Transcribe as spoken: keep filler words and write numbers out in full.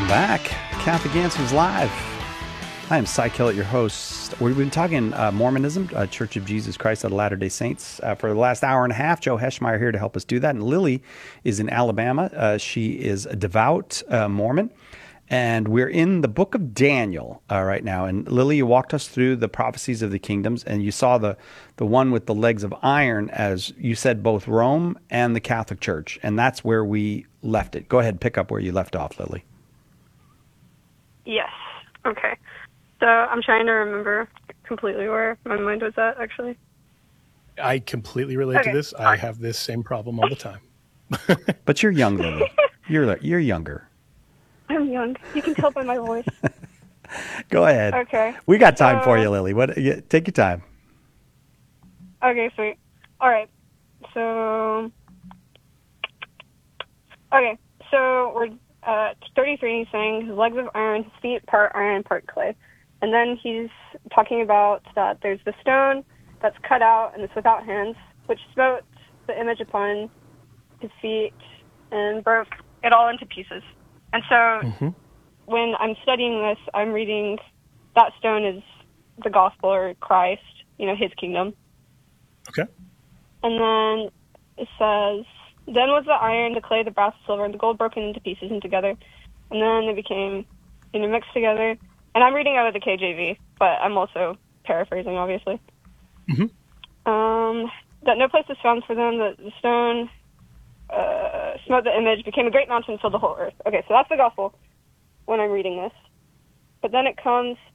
Back. Catholic Answers Live. I am Cy Kellett, your host. We've been talking uh, Mormonism, uh, Church of Jesus Christ of Latter-day Saints, uh, for the last hour and a half. Joe Heschmeyer here to help us do that. And Lily is in Alabama. Uh, she is a devout uh, Mormon. And we're in the book of Daniel uh, right now. And Lily, you walked us through the prophecies of the kingdoms, and you saw the, the one with the legs of iron as, you said, both Rome and the Catholic Church. And that's where we left it. Go ahead, pick up where you left off, Lily. Yes. Okay. So I'm trying to remember completely where my mind was at, actually. I completely relate okay. to this. I have this same problem all the time. But you're young, Lily. You're you're younger. I'm young. You can tell by my voice. Go ahead. Okay. We got time uh, for you, Lily. What? Yeah, take your time. Okay, sweet. All right. So, okay. So we're uh, thirty-three. He's saying his legs of iron, his feet part iron, part clay. And then he's talking about that there's the stone that's cut out and it's without hands, which smote the image upon his feet and broke it all into pieces. And so mm-hmm. when I'm studying this, I'm reading that stone is the gospel or Christ, you know, his kingdom. Okay. And then it says, then was the iron, the clay, the brass, the silver, and the gold broken into pieces and together. And then they became, you know, mixed together. And I'm reading out of the K J V, but I'm also paraphrasing, obviously. Mm-hmm. Um, that no place was found for them, that the stone uh, smote the image, became a great mountain, and filled the whole earth. Okay, so that's the gospel when I'm reading this. But then it comes